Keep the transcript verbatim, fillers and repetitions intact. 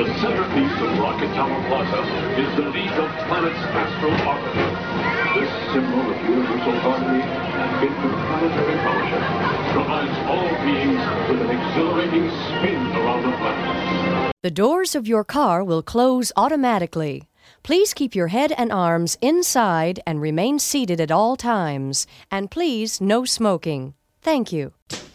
The centerpiece of Rocket Tower Plaza is the League of Planets Astral Orbiter. This symbol of universal harmony and interplanetary fellowship provides all beings with an exhilarating spin around the planet. The doors of your car will close automatically. Please keep your head and arms inside and remain seated at all times. And please, no smoking. Thank you.